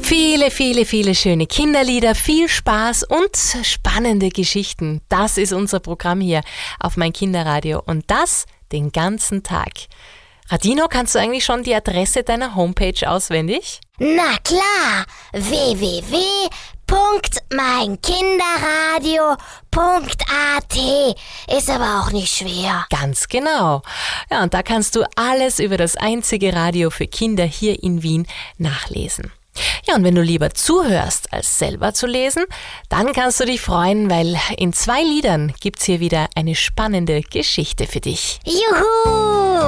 Viele, viele, viele schöne Kinderlieder, viel Spaß und spannende Geschichten. Das ist unser Programm hier auf mein Kinderradio und das den ganzen Tag. Radino, kannst du eigentlich schon die Adresse deiner Homepage auswendig? Na klar, www.meinkinderradio.at ist aber auch nicht schwer. Ganz genau. Ja, und da kannst du alles über das einzige Radio für Kinder hier in Wien nachlesen. Ja, und wenn du lieber zuhörst, als selber zu lesen, dann kannst du dich freuen, weil in 2 Liedern gibt's hier wieder eine spannende Geschichte für dich. Juhu!